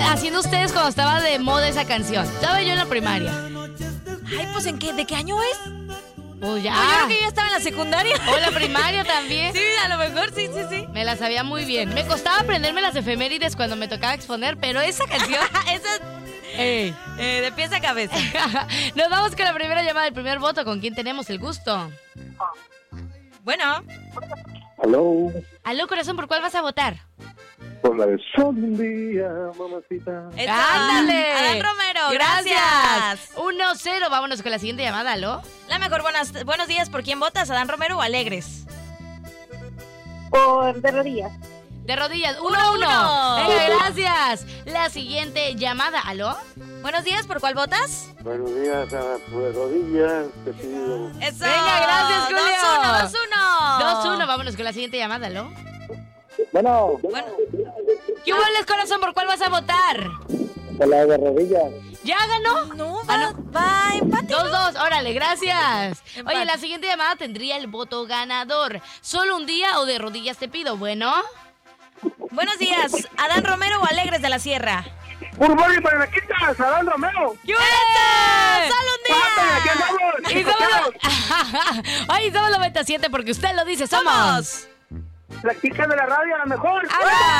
haciendo ustedes cuando estaba de moda esa canción? Estaba yo en la primaria. Ay, pues ¿de qué año es? Pues ya. Yo creo que ya estaba en la secundaria. O la primaria también. Sí, a lo mejor, sí. Me la sabía muy bien. Me costaba aprenderme las efemérides cuando me tocaba exponer, pero esa canción... Esa de pies a cabeza. Nos vamos con la primera llamada, el primer voto. ¿Con quién tenemos el gusto? Bueno. Aló. Aló, corazón, ¿por cuál vas a votar? Por la de Sol un día, mamacita. ¡Ándale! Adán Romero, gracias. 1-0, vámonos con la siguiente llamada, ¿aló? La mejor, buenos días. ¿Por quién votas? ¿Adán Romero o Alegres? De rodillas. De rodillas, 1-1. 1-1. Venga, gracias. La siguiente llamada, ¿aló? Buenos días, ¿por cuál votas? Buenos días, por rodillas, te pido. Eso. Venga, gracias, Julio. 2-1. 2-1, vámonos con la siguiente llamada, ¿aló? Bueno, ¿Qué hueles, corazón? ¿Por cuál vas a votar? por la de rodillas. ¿Ya ganó? No, va empate. 2-2, órale, gracias. Empate. Oye, la siguiente llamada tendría el voto ganador. ¿Solo un día o de rodillas te pido? Bueno. Buenos días, ¿Adán Romero o Alegres de la Sierra? ¡Fútbol y para la quita! ¡Adán Romero! ¡Qué ¡Solo un día! Y somos... Ay, somos 97 porque usted lo dice, somos... La chica de la radio, a lo mejor. ¡Ah!